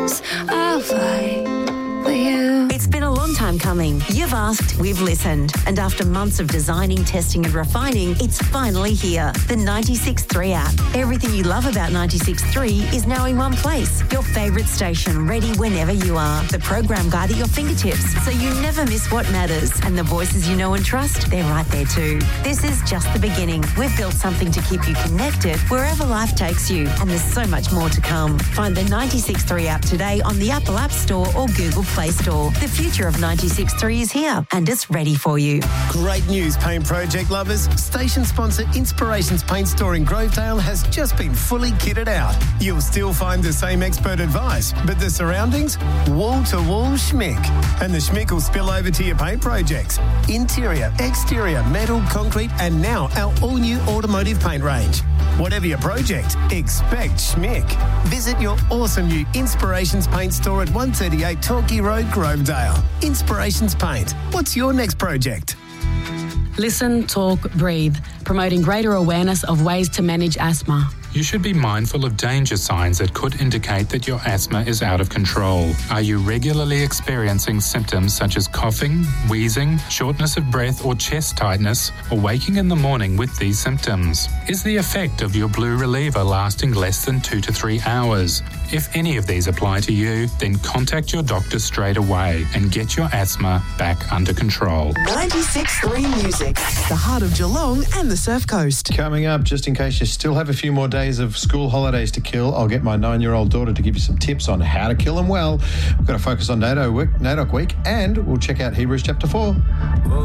battles, I'll fight for you. It's been a long time coming. You've asked, we've listened. And after months of designing, testing and refining, it's finally here. The 96.3 app. Everything you love about 96.3 is now in one place. Your favourite station, ready whenever you are. The program guide at your fingertips, so you never miss what matters. And the voices you know and trust, they're right there too. This is just the beginning. We've built something to keep you connected wherever life takes you. And there's so much more to come. Find the 96.3 app today on the Apple App Store or Google Play Store. The future of 96.3 is here and it's ready for you. Great news, paint project lovers. Station sponsor Inspirations Paint Store in Grovedale has just been fully kitted out. You'll still find the same expert advice, but the surroundings? Wall-to-wall schmick. And the schmick will spill over to your paint projects. Interior, exterior, metal, concrete, and now our all-new automotive paint range. Whatever your project, expect schmick. Visit your awesome new Inspirations Paint Store at 138 Torquay Road, Grovedale. Inspirations Paint. What's your next project? Listen, talk, breathe, promoting greater awareness of ways to manage asthma. You should be mindful of danger signs that could indicate that your asthma is out of control. Are you regularly experiencing symptoms such as coughing, wheezing, shortness of breath or chest tightness, or waking in the morning with these symptoms? Is the effect of your blue reliever lasting less than 2 to 3 hours? If any of these apply to you, then contact your doctor straight away and get your asthma back under control. 96.3 Music, the heart of Geelong and the Surf Coast. Coming up, just in case you still have a few more days of school holidays to kill, I'll get my 9-year-old daughter to give you some tips on how to kill them well. We've got to focus on NAIDOC week, and we'll check out Hebrews chapter 4.